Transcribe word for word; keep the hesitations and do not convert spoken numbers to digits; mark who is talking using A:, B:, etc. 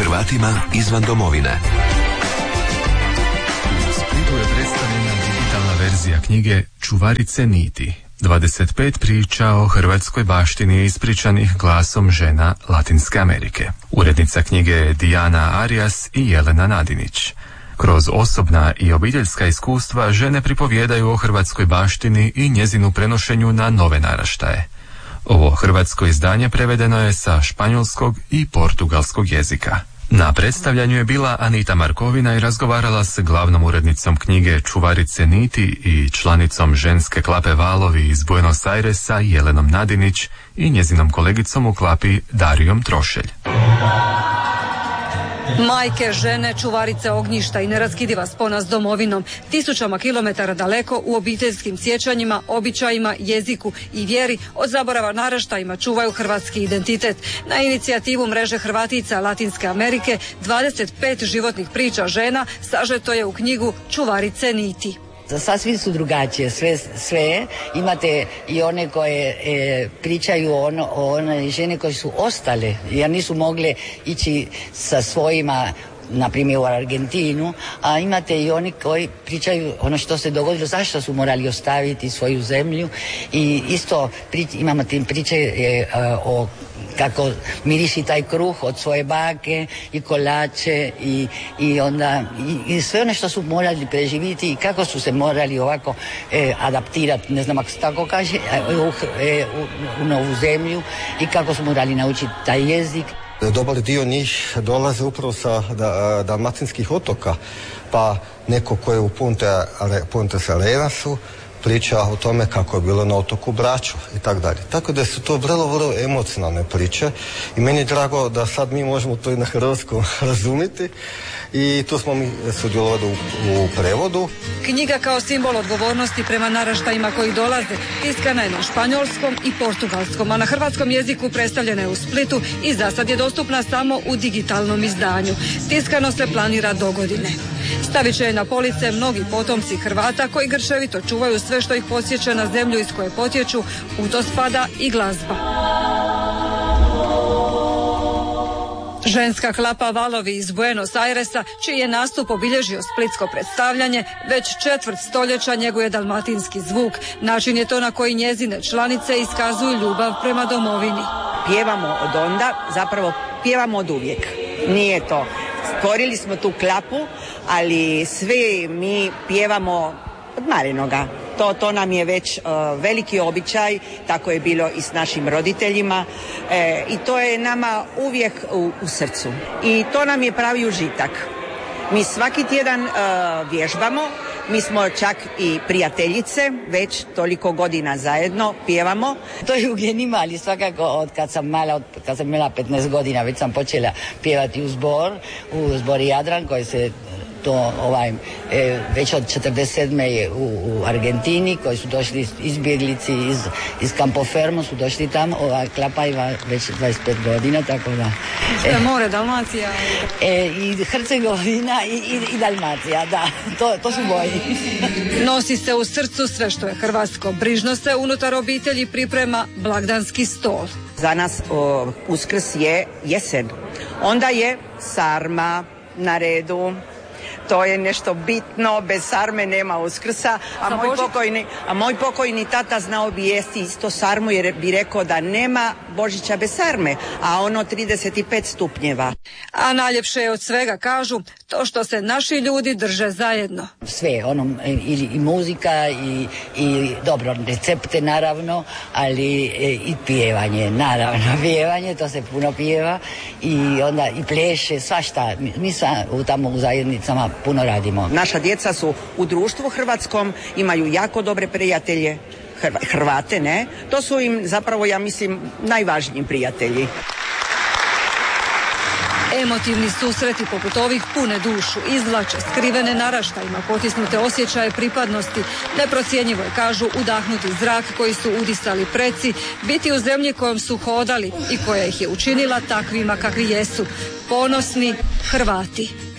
A: Hrvatima izvan domovine.
B: U Splitu je predstavljena digitalna verzija knjige Čuvarice niti. dvadeset pet priča o hrvatskoj baštini ispričanih glasom žena Latinske Amerike. Urednica knjige je Dijana Arias i Jelena Nadinić. Kroz osobna i obiteljska iskustva žene pripovijedaju o hrvatskoj baštini i njezinu prenošenju na nove naraštaje. Ovo hrvatsko izdanje prevedeno je sa španjolskog i portugalskog jezika. Na predstavljanju je bila Anita Markovina i razgovarala s glavnom urednicom knjige Čuvarice niti i članicom ženske klape Valovi iz Buenos Airesa Jelenom Nadinić i njezinom kolegicom u klapi Darijom Trošelj.
C: Majke, žene, čuvarice ognjišta i neraskidiva spona s domovinom, tisućama kilometara daleko u obiteljskim sjećanjima, običajima, jeziku i vjeri od zaborava naraštajima čuvaju hrvatski identitet. Na inicijativu mreže Hrvatica Latinske Amerike dvadeset pet životnih priča žena sažeto je u knjigu Čuvarice niti.
D: Sasvim su drugačije, sve, sve. Imate i one koje e, pričaju o, ono, o one žene koje su ostale, jer nisu mogle ići sa svojima, na primjer u Argentinu, a imate i oni koji pričaju ono što se dogodilo, zašto su morali ostaviti svoju zemlju i isto prič, imamo tim priče e, o kako miriši taj kruh od svoje bake i kolače i, i onda i, i sve ono što su morali preživiti i kako su se morali ovako e, adaptirati, ne znam ako se tako kaže, u, e, u, u novu zemlju i kako su morali naučiti taj jezik.
E: Dobar dio njih dolaze upravo sa da, dalmatinskih otoka, pa neko ko je u Punte, Puntes Arenasu priča o tome kako je bilo na otoku Braču i tako dalje. Tako da su to vrlo, vrlo emocionalne priče i meni je drago da sad mi možemo to i na hrvatskom razumjeti i tu smo mi sudjelovali u, u prevodu.
C: Knjiga kao simbol odgovornosti prema naraštajima koji dolaze tiskana je na španjolskom i portugalskom, a na hrvatskom jeziku predstavljena je u Splitu i za sad je dostupna samo u digitalnom izdanju. Tiskano se planira do godine. Stavit će je na police mnogi potomci Hrvata koji grčevito čuvaju sve što ih podsjeća na zemlju iz koje potječu, u to spada i glazba. Ženska klapa Valovi iz Buenos Airesa, čiji je nastup obilježio splitsko predstavljanje, već četvrt stoljeća njeguje dalmatinski zvuk. Način je to na koji njezine članice iskazuju ljubav prema domovini.
F: Pjevamo od onda, zapravo pjevamo od uvijek. Nije to. Stvorili smo tu klapu, ali svi mi pjevamo od malenoga. To, to nam je već uh, veliki običaj, tako je bilo i s našim roditeljima e, i to je nama uvijek u, u srcu. I to nam je pravi užitak. Mi svaki tjedan uh, vježbamo, mi smo čak i prijateljice, već toliko godina zajedno pjevamo.
D: To je u genima, ali svakako od kad sam mala, od kad sam imala petnaest godina, već sam počela pjevati u zbor, u zbori Jadran koji se to ovaj, e, već od četrdeset sedme je u, u Argentini koji su došli izbjeglici iz, iz Campofermo su došli tamo, ova klapa ima već dvadeset pet godina, tako da...
C: Što je more, Dalmacija?
D: E, I Hercegovina i, i, i Dalmacija, da, to, to su moji.
C: Nosi se u srcu sve što je hrvatsko, brižno se unutar obitelji priprema blagdanski stol.
F: Za nas o, Uskrs je jesen, onda je sarma na redu. To je nešto bitno, bez sarme nema Uskrsa, a moj, pokojni, a moj pokojni tata znao bi jesti isto sarmu jer bi rekao da nema Božića bez sarme, a ono trideset pet stupnjeva.
C: A najljepše je od svega, kažu, to što se naši ljudi drže zajedno.
D: Sve, ono, i, i muzika, i, i dobro, recepte naravno, ali e, i pjevanje, naravno, pjevanje, to se puno pjeva, i onda i pleše, svašta. Mi, mi sa, u, tamo u zajednicama puno radimo.
F: Naša djeca su u društvu hrvatskom, imaju jako dobre prijatelje, Hrvate, ne? To su im zapravo, ja mislim, najvažniji prijatelji.
C: Emotivni susreti poput ovih pune dušu, izvlače skrivene naraštajima, potisnute osjećaje pripadnosti. Neprocjenjivo je, kažu, udahnuti zrak koji su udisali preci, biti u zemlji kojom su hodali i koja ih je učinila takvima kakvi jesu. Ponosni Hrvati.